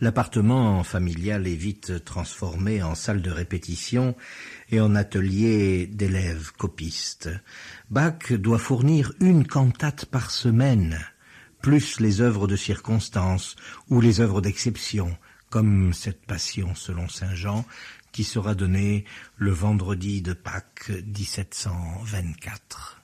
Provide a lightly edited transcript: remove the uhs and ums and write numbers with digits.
L'appartement familial est vite transformé en salle de répétition et en atelier d'élèves copistes. Bach doit fournir une cantate par semaine, plus les œuvres de circonstance ou les œuvres d'exception, comme cette Passion selon saint Jean, qui sera donnée le vendredi de Pâques 1724.